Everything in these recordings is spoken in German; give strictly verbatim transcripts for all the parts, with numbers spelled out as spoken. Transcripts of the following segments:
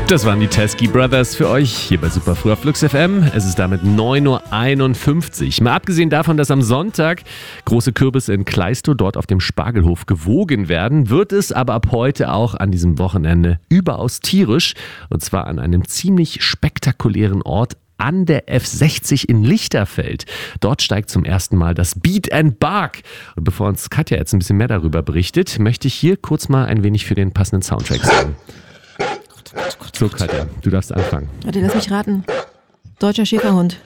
Das waren die Teskey Brothers für euch hier bei Superfrüh auf Flux F M. Es ist damit neun Uhr einundfünfzig. Mal abgesehen davon, dass am Sonntag große Kürbisse in Kleistow dort auf dem Spargelhof gewogen werden, wird es aber ab heute auch an diesem Wochenende überaus tierisch. Und zwar an einem ziemlich spektakulären Ort an der F sechzig in Lichterfeld. Dort steigt zum ersten Mal das Beat and Bark. Und bevor uns Katja jetzt ein bisschen mehr darüber berichtet, möchte ich hier kurz mal ein wenig für den passenden Soundtrack sagen. So, Katja, du darfst anfangen. Warte, lass mich raten. Deutscher Schäferhund.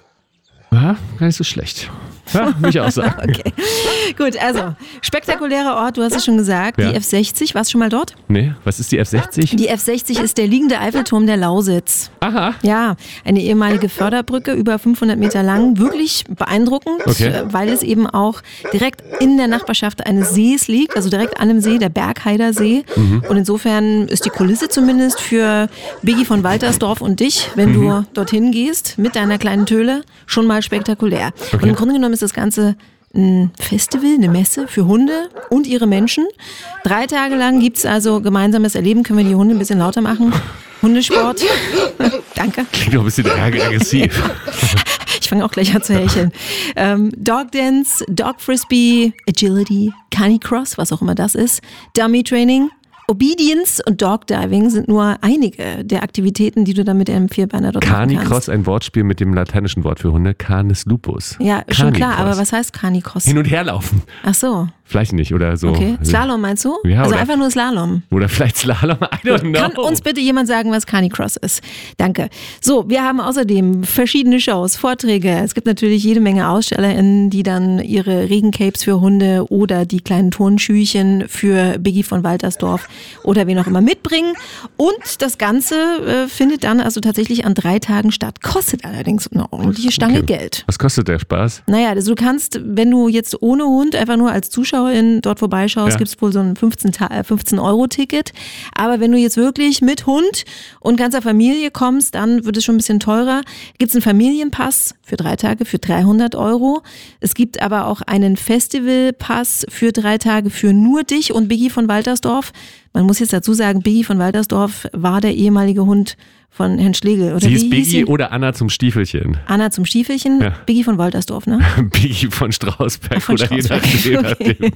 Ja, gar nicht so schlecht. Ja, würde ich auch sagen. Okay, gut, also spektakulärer Ort, du hast es schon gesagt, Ja. die F sechzig, warst du schon mal dort? Nee, was ist die F sechzig? Die F sechzig ist der liegende Eiffelturm der Lausitz. Aha. Ja, eine ehemalige Förderbrücke, über fünfhundert Meter lang, wirklich beeindruckend, Okay. äh, weil es eben auch direkt in der Nachbarschaft eines Sees liegt, also direkt an dem See, der Bergheider See. Mhm. Und insofern ist die Kulisse zumindest für Biggie von Waltersdorf und dich, wenn Mhm. du dorthin gehst mit deiner kleinen Töle, schon mal spektakulär. Und im Grunde genommen ist das Ganze ein Festival, eine Messe für Hunde und ihre Menschen. Drei Tage lang gibt es also gemeinsames Erleben. Können wir die Hunde ein bisschen lauter machen? Hundesport. Danke. Klingt doch ein bisschen ag- aggressiv. Ich fange auch gleich an zu hecheln. Ähm, Dog Dance, Dog Frisbee, Agility, Canicross, was auch immer das ist, Dummy Training, Obedience und Dog Diving sind nur einige der Aktivitäten, die du dann mit dem Vierbeiner dort machen Canicross, kannst. ein Wortspiel mit dem lateinischen Wort für Hunde, Canis lupus. Ja, schon klar, Canicross. aber was heißt Canicross? Hin und her laufen. Ach so, Vielleicht nicht, oder so. okay. Slalom meinst du? Ja, also oder- einfach nur Slalom. Oder vielleicht Slalom, I don't know. Kann uns bitte jemand sagen, was Canicross ist? Danke. So, wir haben außerdem verschiedene Shows, Vorträge. Es gibt natürlich jede Menge AusstellerInnen, die dann ihre Regencapes für Hunde oder die kleinen Turnschüchen für Biggie von Waltersdorf oder wen auch immer mitbringen. Und das Ganze äh, findet dann also tatsächlich an drei Tagen statt. Kostet allerdings eine ordentliche Stange Okay. Geld. Was kostet der Spaß? Naja, also du kannst, wenn du jetzt ohne Hund einfach nur als Zuschauerin dort vorbeischaust, Ja. gibt es wohl so ein fünfzehn Euro Ticket. Aber wenn du jetzt wirklich mit Hund und ganzer Familie kommst, dann wird es schon ein bisschen teurer. Gibt es einen Familienpass für drei Tage für dreihundert Euro. Es gibt aber auch einen Festivalpass für drei Tage für nur dich und Biggie von Waltersdorf. Man muss jetzt dazu sagen, Biggie von Waltersdorf war der ehemalige Hund von Herrn Schlegel. Oder Sie wie hieß hieß Biggie sie? oder Anna zum Stiefelchen. Anna zum Stiefelchen, Ja. Biggie von Waltersdorf, ne? Biggie von Strausberg Von oder je Strausberg. nachdem. je nachdem.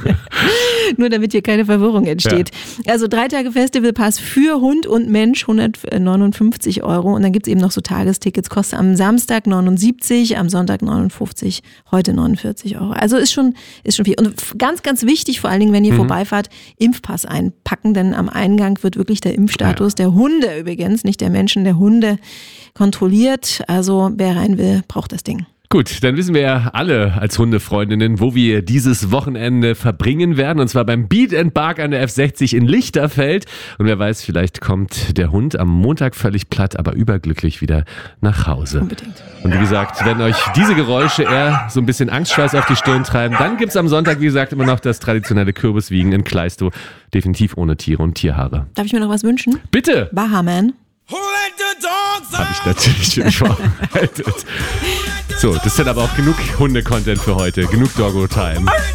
Nur damit hier keine Verwirrung entsteht. Also drei Tage Festivalpass für Hund und Mensch, hundertneunundfünfzig Euro. Und dann gibt es eben noch so Tagestickets, kostet am Samstag neunundsiebzig, am Sonntag neunundfünfzig, heute neunundvierzig Euro. Also ist schon, ist schon viel. Und f- ganz, ganz wichtig, vor allen Dingen, wenn ihr vorbeifahrt, Impfpass einpacken, denn am Eingang wird wirklich der Impfstatus der Hunde übrigens, nicht der Menschen, der Hunde kontrolliert. Also wer rein will, braucht das Ding. Gut, dann wissen wir ja alle als Hundefreundinnen, wo wir dieses Wochenende verbringen werden. Und zwar beim Beat and Bark an der F sechzig in Lichterfeld. Und wer weiß, vielleicht kommt der Hund am Montag völlig platt, aber überglücklich wieder nach Hause. Unbedingt. Und wie gesagt, wenn euch diese Geräusche eher so ein bisschen Angstschweiß auf die Stirn treiben, dann gibt's am Sonntag, wie gesagt, immer noch das traditionelle Kürbiswiegen in Kleistow. Definitiv ohne Tiere und Tierhaare. Darf ich mir noch was wünschen? Bitte! Bahaman. Habe ich natürlich für mich vorbereitet. So, das ist dann aber auch genug Hunde-Content für heute. Genug Doggo-Time.